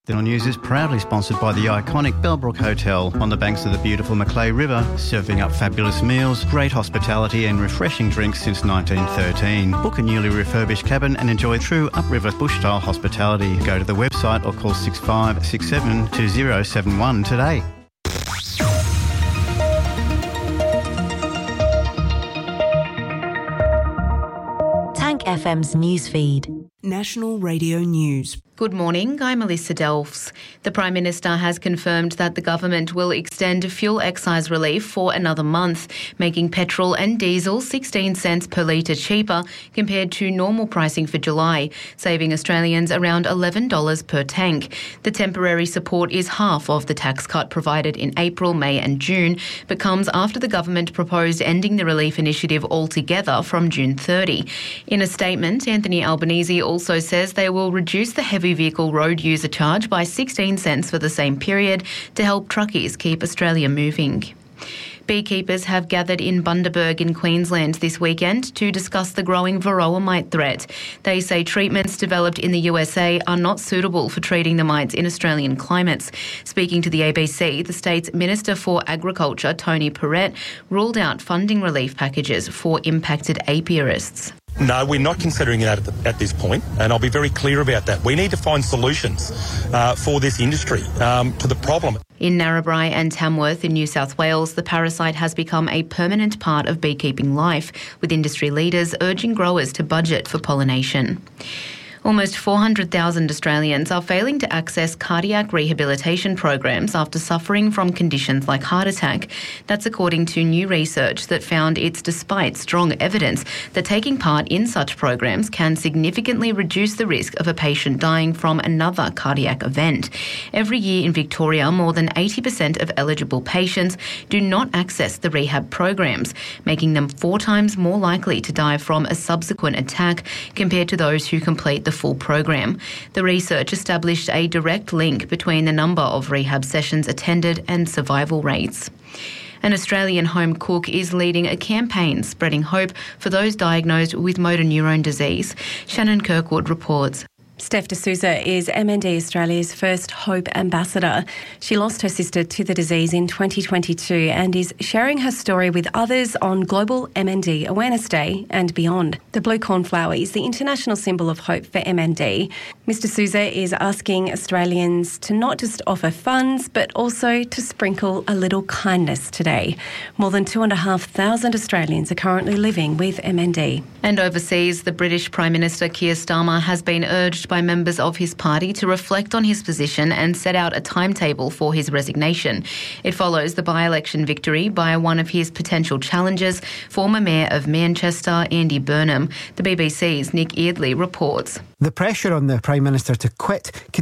The news is proudly sponsored by the iconic Bellbrook Hotel on the banks of the beautiful Macleay River, serving up fabulous meals, great hospitality and refreshing drinks since 1913. Book a newly refurbished cabin and enjoy true upriver bush-style hospitality. Go to the website or call 6567 2071 today. Tank FM's newsfeed. National Radio News. Good morning, I'm Melissa Delfs. The Prime Minister has confirmed that the government will extend fuel excise relief for another month, making petrol and diesel 16 cents per litre cheaper compared to normal pricing for July, saving Australians around $11 per tank. The temporary support is half of the tax cut provided in April, May and June, but comes after the government proposed ending the relief initiative altogether from June 30. In a statement, Anthony Albanese also says they will reduce the heavy vehicle road user charge by 16 cents for the same period to help truckies keep Australia moving. Beekeepers have gathered in Bundaberg in Queensland this weekend to discuss the growing varroa mite threat. They say treatments developed in the USA are not suitable for treating the mites in Australian climates. Speaking to the ABC, the state's Minister for Agriculture, Tony Perrett, ruled out funding relief packages for impacted apiarists. No, we're not considering it at this point, and I'll be very clear about that. We need to find solutions for this industry to the problem. In Narrabri and Tamworth in New South Wales, the parasite has become a permanent part of beekeeping life, with industry leaders urging growers to budget for pollination. Almost 400,000 Australians are failing to access cardiac rehabilitation programs after suffering from conditions like heart attack. That's according to new research that found it's despite strong evidence that taking part in such programs can significantly reduce the risk of a patient dying from another cardiac event. Every year in Victoria, more than 80% of eligible patients do not access the rehab programs, making them 4 times more likely to die from a subsequent attack compared to those who complete the full program. The research established a direct link between the number of rehab sessions attended and survival rates. An Australian home cook is leading a campaign spreading hope for those diagnosed with motor neurone disease. Shannon Kirkwood reports. Steph D'Souza is MND Australia's first Hope Ambassador. She lost her sister to the disease in 2022 and is sharing her story with others on Global MND Awareness Day and beyond. The blue cornflower is the international symbol of hope for MND. Ms D'Souza is asking Australians to not just offer funds, but also to sprinkle a little kindness today. More than 2,500 Australians are currently living with MND. And overseas, the British Prime Minister Keir Starmer has been urged by members of his party to reflect on his position and set out a timetable for his resignation. It follows the by-election victory by one of his potential challengers, former Mayor of Manchester, Andy Burnham. The BBC's Nick Eardley reports. The pressure on the Prime Minister to quit